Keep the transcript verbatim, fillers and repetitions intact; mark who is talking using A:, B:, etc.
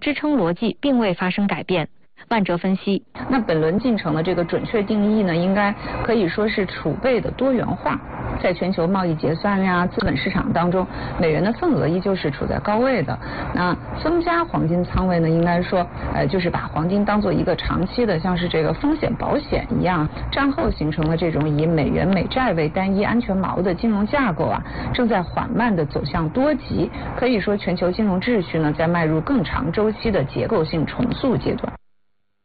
A: 支撑逻辑并未发生改变。万哲分析，
B: 那本轮进程的这个准确定义呢，应该可以说是储备的多元化。在全球贸易结算呀、资本市场当中，美元的份额依旧是处在高位的。那增加黄金仓位呢，应该说，呃，就是把黄金当做一个长期的，像是这个风险保险一样。战后形成了这种以美元美债为单一安全锚的金融架构啊，正在缓慢的走向多极。可以说，全球金融秩序呢，在迈入更长周期的结构性重塑阶段。